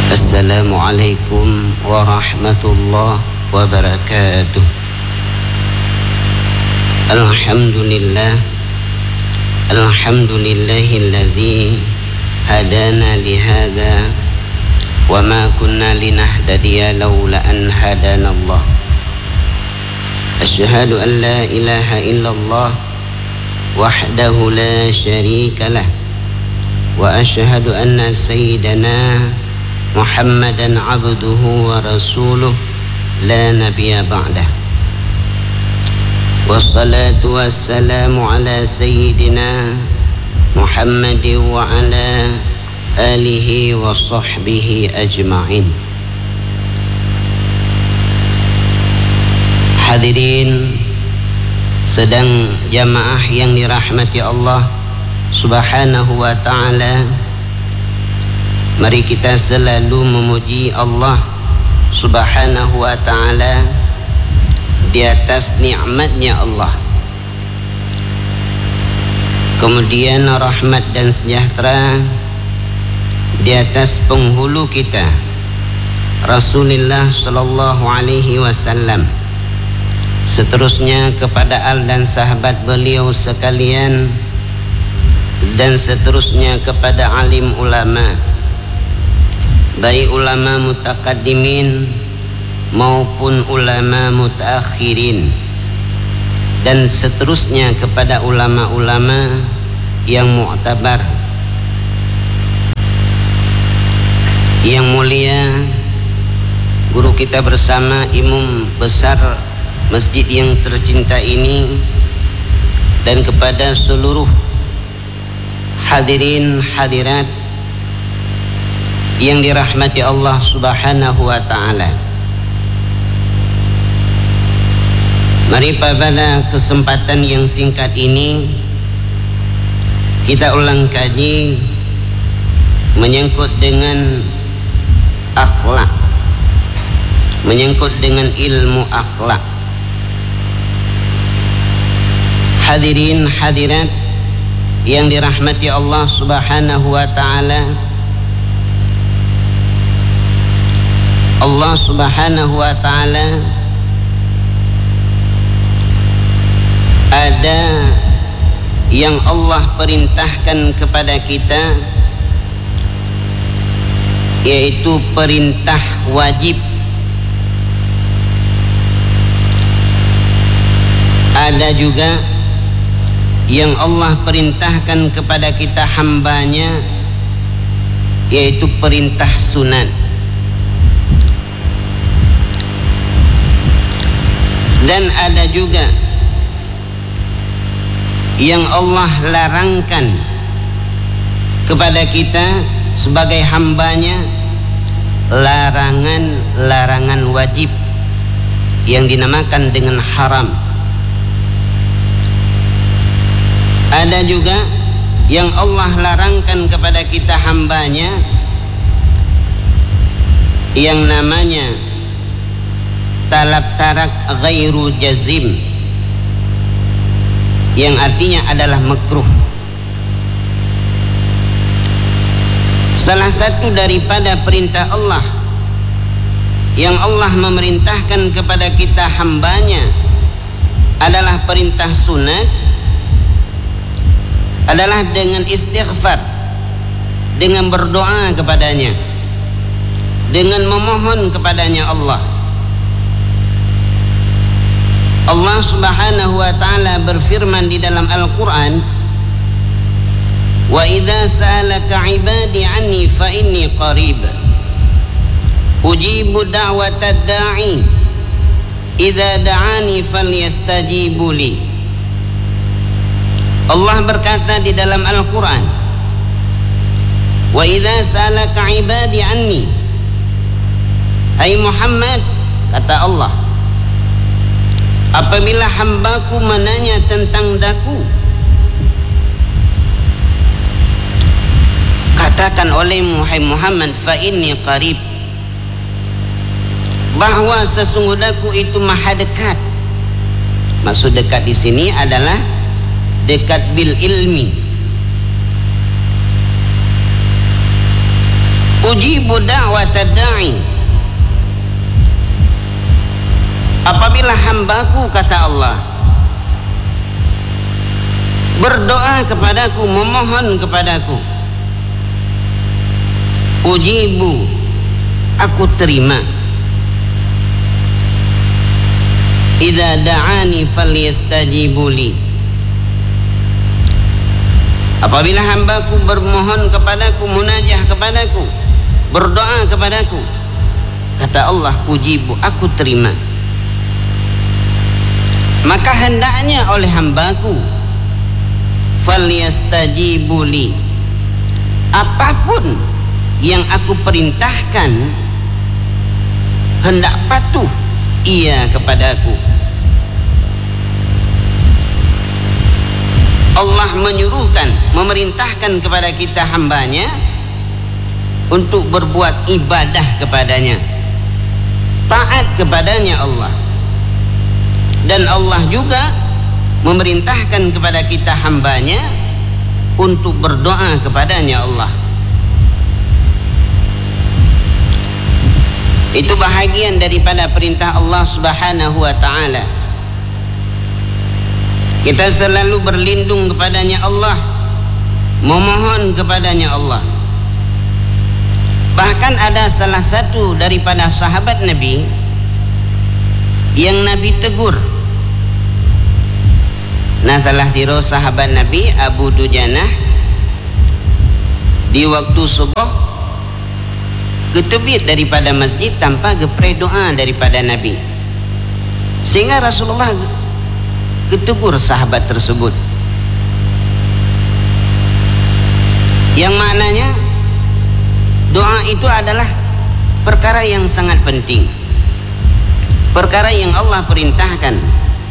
Assalamualaikum warahmatullahi wabarakatuh. Alhamdulillahilladzi hadana lihada wa ma kunna linahtadiya laula an hadanallah. Asyhadu an la ilaha illallah wahdahu la syarika lah wa asyhadu anna sayyidana Muhammadan abduhu wa rasuluh la nabiyya ba'dah. Wassalatu wassalamu ala sayyidina Muhammadin wa ala alihi wa sahbihi ajma'in. Hadirin sedang jamaah yang dirahmati Allah Subhanahu wa ta'ala, mari kita selalu memuji Allah Subhanahu wa ta'ala di atas nikmatnya Allah. Kemudian rahmat dan sejahtera di atas penghulu kita Rasulullah sallallahu alaihi wasallam. Seterusnya kepada al dan sahabat beliau sekalian, dan seterusnya kepada alim ulama, baik ulama mutaqaddimin maupun ulama mutaakhirin, dan seterusnya kepada ulama-ulama yang mu'tabar. Yang mulia guru kita bersama, imam besar masjid yang tercinta ini, dan kepada seluruh hadirin hadirat yang dirahmati Allah Subhanahu wa ta'ala. Mari pada kesempatan yang singkat ini kita ulang kaji menyangkut dengan akhlak, menyangkut dengan ilmu akhlak. Hadirin hadirat yang dirahmati Allah Subhanahu wa ta'ala, Allah Subhanahu wa ta'ala ada yang Allah perintahkan kepada kita, yaitu perintah wajib. Ada juga yang Allah perintahkan kepada kita hambanya, yaitu perintah sunat. Dan ada juga yang Allah larangkan kepada kita sebagai hambanya, larangan-larangan wajib yang dinamakan dengan haram. Ada juga yang Allah larangkan kepada kita hambanya yang namanya talab tarak ghairu jazim, yang artinya adalah makruh. Salah satu daripada perintah Allah yang Allah memerintahkan kepada kita hambanya adalah perintah sunat, adalah dengan istighfar, dengan berdoa kepadanya, dengan memohon kepadanya Allah. Allah Subhanahu wa ta'ala berfirman di dalam Al-Quran, wa idza sa'alaka ibadi anni fa inni qarib ujibu da'watad da'i idza da'ani falyastajibu li. Allah berkata di dalam Al-Quran, wa idza sa'alaka ibadi anni, hai Muhammad, kata Allah, apabila hambaku menanya tentang daku, katakan olehmu hai Muhammad, fa inni qarib, bahwa sesungguhnya itu maha dekat. Maksud dekat di sini adalah dekat bil ilmi. Ujibu da'watad da'i, apabila hambaku, kata Allah, berdoa kepadaku, memohon kepadaku, ujibu, aku terima. Idza da'ani falyastajibu li, apabila hambaku bermohon kepadaku, munajah kepadaku, berdoa kepadaku, kata Allah, ujibu, aku terima. Maka hendaknya oleh hambaku, falyastajibu li, apapun yang aku perintahkan, hendak patuh ia kepadaku. Allah menyuruhkan, memerintahkan kepada kita hambanya untuk berbuat ibadah kepadanya, taat kepadanya Allah. Dan Allah juga memerintahkan kepada kita hambanya untuk berdoa kepadanya Allah. Itu bahagian daripada perintah Allah Subhanahu wa ta'ala. Kita selalu berlindung kepadanya Allah, memohon kepadanya Allah. Bahkan ada salah satu daripada sahabat Nabi yang Nabi tegur. Nah, salah tiru sahabat Nabi Abu Dujanah di waktu subuh ketebit daripada masjid tanpa gepre doa daripada Nabi, sehingga Rasulullah ketegur sahabat tersebut, yang maknanya doa itu adalah perkara yang sangat penting, perkara yang Allah perintahkan.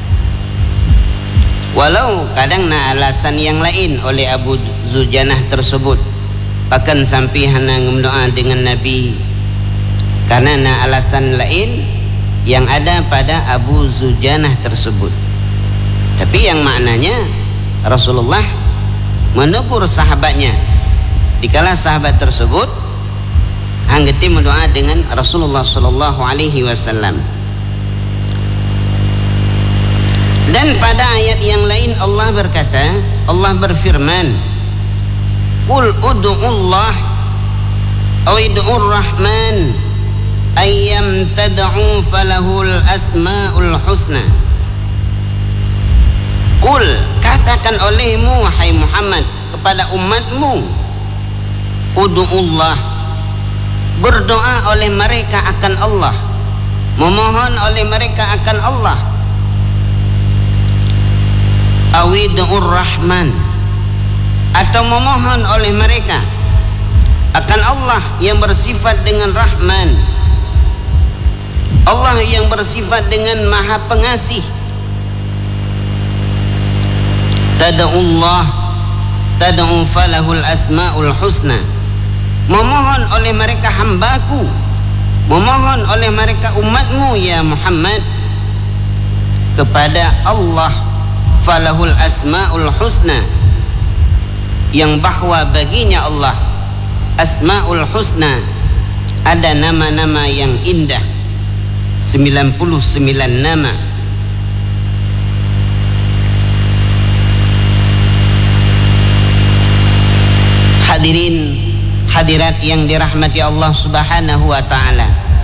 Walau kadang na alasan yang lain oleh Abu Dujanah tersebut, bahkan sampai hana berdoa dengan Nabi karena na alasan lain yang ada pada Abu Dujanah tersebut. Tapi yang maknanya Rasulullah menegur sahabatnya dikala sahabat tersebut anggeti berdoa dengan Rasulullah sallallahu alaihi wasallam. Dan pada ayat yang lain Allah berkata, Allah berfirman, qul ud'ullah aw ud'ur rahman ayyam tad'u falahul asmaul husna. Qul, katakan olehmu wahai Muhammad kepada umatmu, ud'ullah, berdoa oleh mereka akan Allah, memohon oleh mereka akan Allah, awidur rahman, atau memohon oleh mereka akan Allah yang bersifat dengan Rahman, Allah yang bersifat dengan Maha Pengasih. Tad'ullah tad'u falahul asmaul husna, memohon oleh mereka hambaku, memohon oleh mereka umatmu ya Muhammad kepada Allah, falahul asmaul husna, yang bahwa baginya Allah asmaul husna, ada nama-nama yang indah, 99 nama. Hadirin hadirat yang dirahmati Allah Subhanahu wa ta'ala,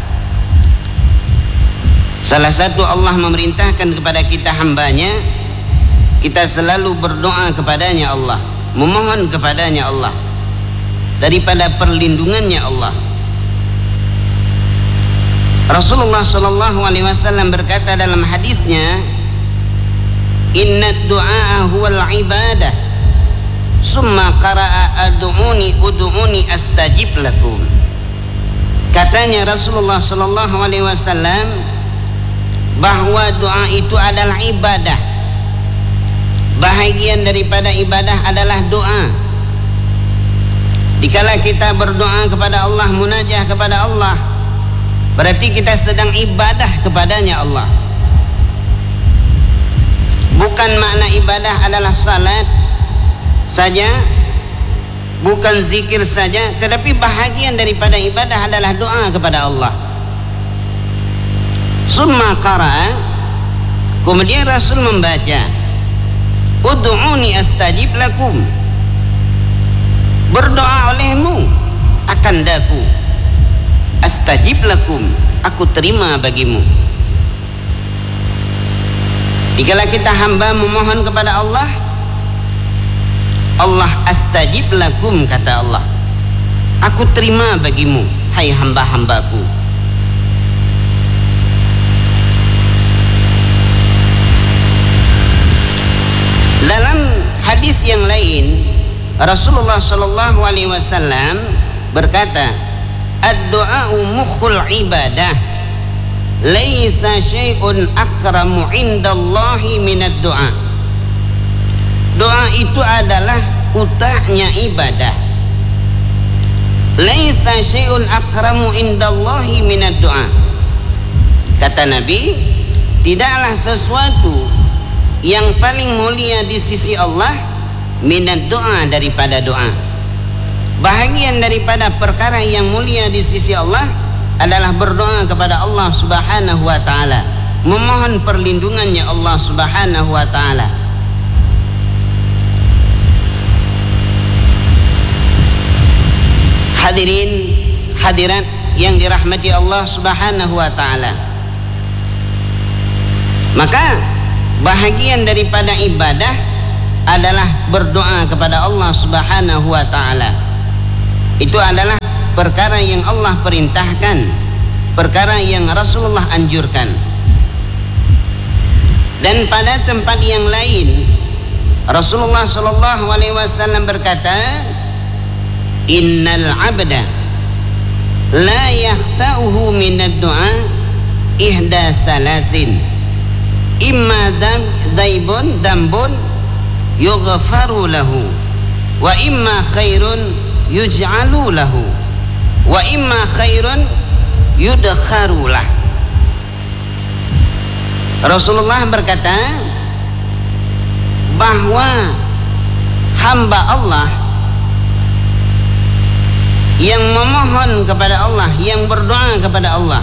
salah satu Allah memerintahkan kepada kita hambanya, kita selalu berdoa kepadanya Allah, memohon kepadanya Allah daripada perlindungannya Allah. Rasulullah sallallahu alaihi wasallam berkata dalam hadisnya, innad du'a huwal ibadah, summa qara'a ud'uni astajib lakum. Katanya Rasulullah sallallahu alaihi wasallam bahwa doa itu adalah ibadah. Bahagian daripada ibadah adalah doa. Dikala kita berdoa kepada Allah, munajah kepada Allah, berarti kita sedang ibadah kepadanya Allah. Bukan makna ibadah adalah salat saja, bukan zikir saja, tetapi bahagian daripada ibadah adalah doa kepada Allah. Summa qara'a, kemudian Rasul membaca, ud'uni astajib lakum, berdoa olehmu akan daku, astajib lakum, aku terima bagimu. Dikala kita hamba memohon kepada Allah, Allah astajib lakum, kata Allah, aku terima bagimu, hai hamba-hambaku. Dalam hadis yang lain, Rasulullah sallallahu alaihi wasallam berkata, ad-du'a'u mukhul ibadah, laisa syai'un akramu indallahi minad du'a. Doa itu adalah utaknya ibadah. Laisa syai'un akramu indallahi minad du'a. Kata Nabi, tidaklah sesuatu yang paling mulia di sisi Allah minat doa, daripada doa. Bahagian daripada perkara yang mulia di sisi Allah adalah berdoa kepada Allah Subhanahu wa taala, memohon perlindungannya Allah Subhanahu wa taala. Hadirin hadirat yang dirahmati Allah Subhanahu wa taala, maka bahagian daripada ibadah adalah berdoa kepada Allah Subhanahu wa taala. Itu adalah perkara yang Allah perintahkan, perkara yang Rasulullah anjurkan. Dan pada tempat yang lain Rasulullah sallallahu alaihi wasallam berkata, innal abda la yahtauhu minad du'a ihda salasin, imma daibun dambun yughfaru lahu, wa imma khairun yuj'alu lahu, wa imma khairun yudkharu lah. Rasulullah berkata bahwa hamba Allah yang memohon kepada Allah, yang berdoa kepada Allah,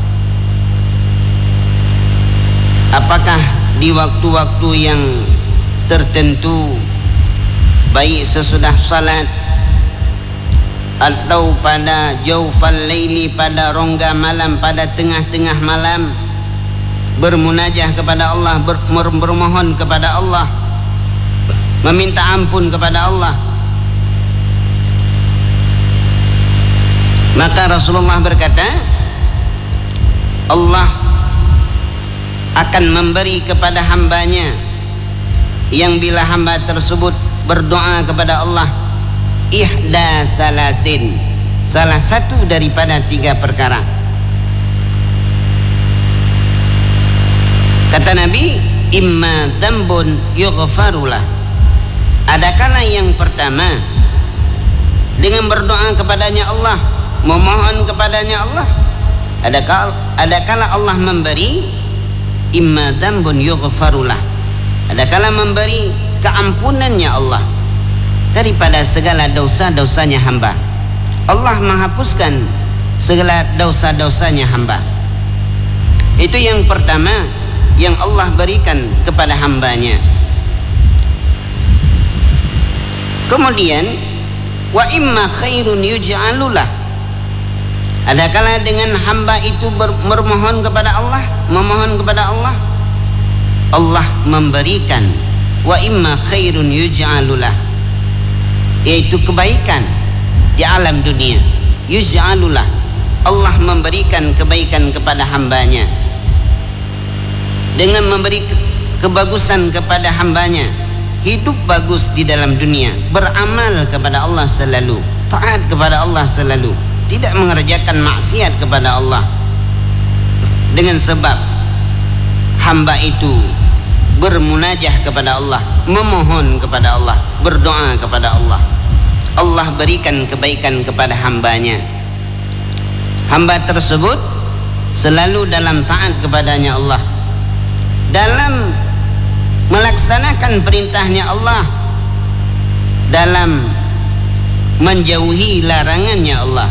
apakah di waktu-waktu yang tertentu, baik sesudah salat atau pada jaufal laili, pada rongga malam, pada tengah-tengah malam, bermunajah kepada Allah, bermohon kepada Allah, meminta ampun kepada Allah. Maka Rasulullah berkata, Allah akan memberi kepada hambanya yang bila hamba tersebut berdoa kepada Allah ihda salasin, salah satu daripada 3 perkara. Kata Nabi, imma dambun yughfarulah, adakala yang pertama dengan berdoa kepadanya Allah, memohon kepadanya Allah, adakala Allah memberi imma dambun yughfarulah, adakala memberi keampunannya Allah daripada segala dosa-dosanya hamba. Allah menghapuskan segala dosa-dosanya hamba. Itu yang pertama yang Allah berikan kepada hambanya. Kemudian wa imma khairun yuj'alulah, adakala dengan hamba itu bermohon kepada Allah, memohon kepada Allah, Allah memberikan wa imma khairun yuj'alulah, yaitu kebaikan di alam dunia. Yuj'alulah, Allah memberikan kebaikan kepada hambanya dengan memberi kebagusan kepada hambanya, hidup bagus di dalam dunia, beramal kepada Allah selalu, taat kepada Allah selalu, tidak mengerjakan maksiat kepada Allah, dengan sebab hamba itu bermunajah kepada Allah, memohon kepada Allah, berdoa kepada Allah. Allah berikan kebaikan kepada hambanya. Hamba tersebut selalu dalam taat kepadanya Allah, dalam melaksanakan perintahnya Allah, dalam menjauhi larangannya Allah.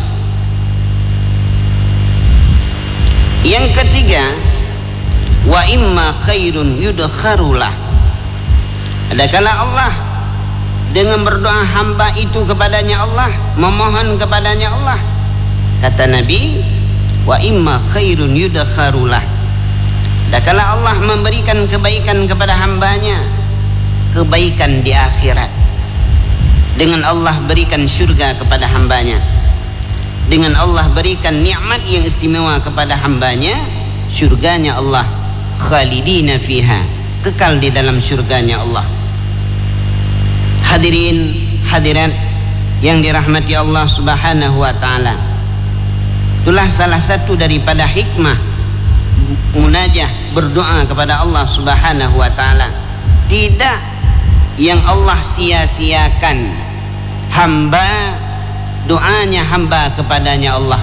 Yang ketiga, wa imma khairun yudkharulah. Adakala Allah dengan berdoa hamba itu kepadanya Allah, memohon kepadanya Allah, kata Nabi, wa imma khairun yudkharulah. Adakala Allah memberikan kebaikan kepada hambanya, kebaikan di akhirat, dengan Allah berikan syurga kepada hambanya, dengan Allah berikan nikmat yang istimewa kepada hambanya, syurganya Allah, khalidina fiha, kekal di dalam syurganya Allah. Hadirin hadirat yang dirahmati Allah Subhanahu wa taala, itulah salah satu daripada hikmah munajah, berdoa kepada Allah Subhanahu wa taala. Tidak yang Allah sia-siakan hamba, doanya hamba kepadanya Allah,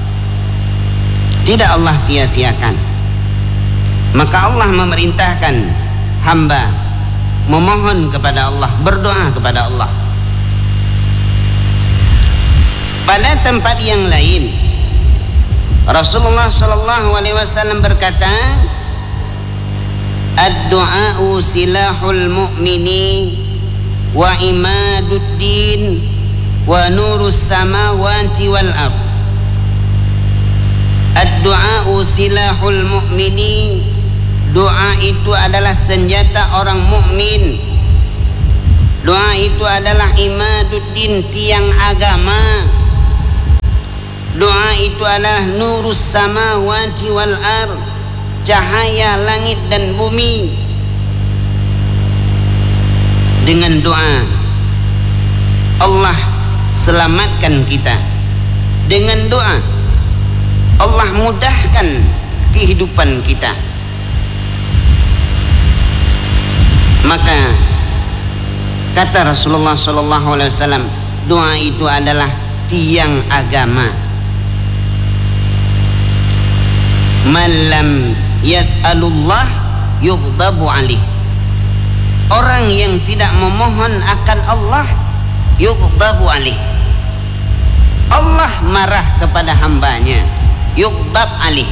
tidak Allah sia-siakan. Maka Allah memerintahkan hamba memohon kepada Allah, berdoa kepada Allah. Pada tempat yang lain Rasulullah sallallahu alaihi wasallam berkata, ad-du'a'u silahul mu'mini wa imaduddin wa nurus samawati wal ard. Ad-du'a'u silahul mu'mini, doa itu adalah senjata orang mukmin. Doa itu adalah imaduddin, tiang agama. Doa itu adalah nurus samawati wal ard, cahaya langit dan bumi. Dengan doa Allah selamatkan kita. Dengan doa Allah mudahkan kehidupan kita. Maka kata Rasulullah sallallahu alaihi wasallam, doa itu adalah tiang agama. Man lam yas'alullah yughdabu alaih. Orang yang tidak memohon akan Allah, yughdabu alaih, Allah marah kepada hambanya. Yughdab alaih.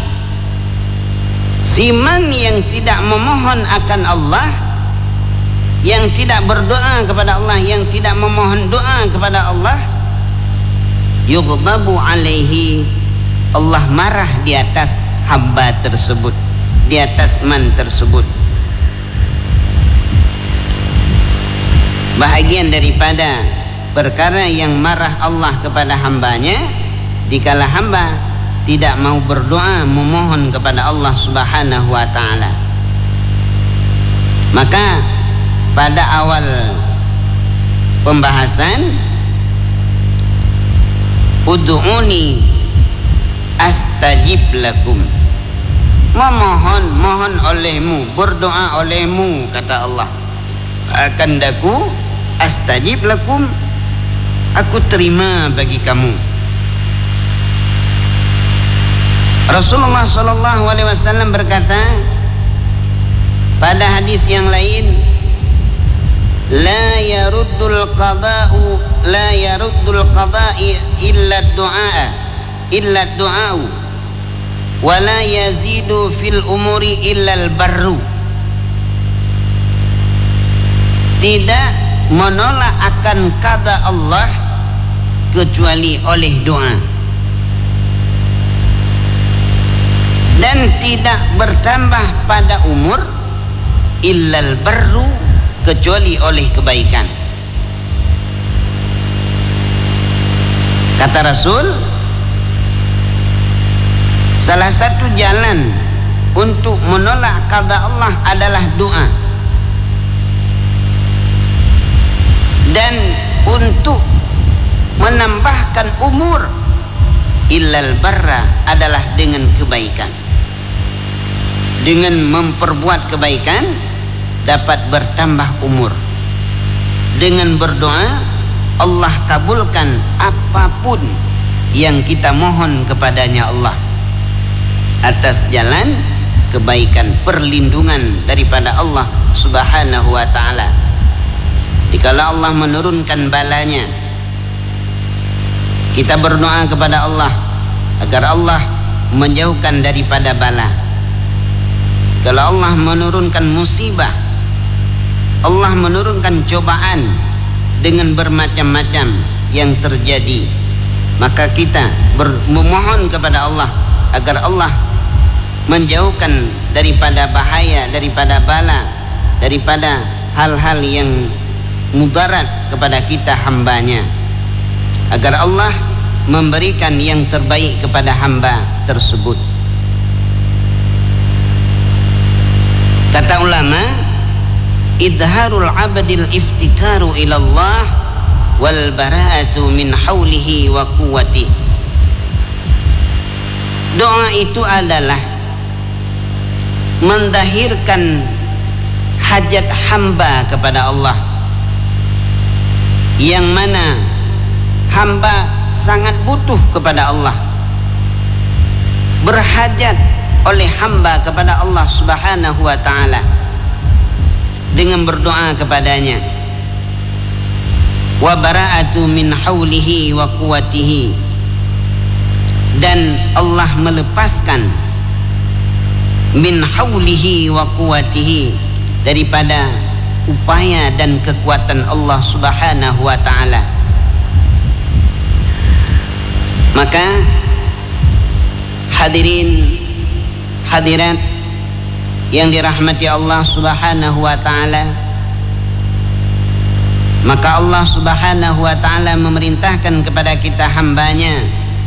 Siman yang tidak memohon akan Allah, yang tidak berdoa kepada Allah, yang tidak memohon doa kepada Allah, yughdabu alaihi, Allah marah di atas hamba tersebut, di atas man tersebut. Bahagian daripada perkara yang marah Allah kepada hambanya, dikala hamba tidak mau berdoa memohon kepada Allah Subhanahu wa taala. Maka pada awal pembahasan, ud'uni astajib lakum, mohon olehmu, berdoa olehmu, kata Allah, akan daku astajib lakum, aku terima bagi kamu. Rasulullah sallallahu alaihi wasallam berkata pada hadis yang lain, la yaruddul qada'u illa du'a wa la yazidu fil umuri illa al barru. Tidak menolak akan qada Allah kecuali oleh doa, dan tidak bertambah pada umur illal barru kecuali oleh kebaikan. Kata Rasul, salah satu jalan untuk menolak qada Allah adalah doa, dan untuk menambahkan umur illal barra adalah dengan kebaikan. Dengan memperbuat kebaikan dapat bertambah umur. Dengan berdoa Allah kabulkan apapun yang kita mohon kepadanya Allah atas jalan kebaikan, perlindungan daripada Allah Subhanahu wa taala. Dikala Allah menurunkan balanya, Kita berdoa kepada Allah agar Allah menjauhkan daripada bala. Kalau Allah menurunkan musibah, Allah menurunkan cobaan dengan bermacam-macam yang terjadi, maka kita memohon kepada Allah agar Allah menjauhkan daripada bahaya, daripada bala, daripada hal-hal yang mudarat kepada kita hambanya, agar Allah memberikan yang terbaik kepada hamba tersebut. Kata ulama, idharul abdil iftikaru ilallah wal bara'atu min haulihi wa quwwatih. Doa itu adalah mendahirkan hajat hamba kepada Allah, yang mana hamba sangat butuh kepada Allah, berhajat oleh hamba kepada Allah Subhanahu wa ta'ala dengan berdoa kepadanya. Wa bara'atu min haulihi wa quwwatihi, dan Allah melepaskan min haulihi wa quwwatihi, daripada upaya dan kekuatan Allah Subhanahu wa ta'ala. Maka hadirin hadirat yang dirahmati Allah Subhanahu wa ta'ala, maka Allah Subhanahu wa ta'ala memerintahkan kepada kita hambanya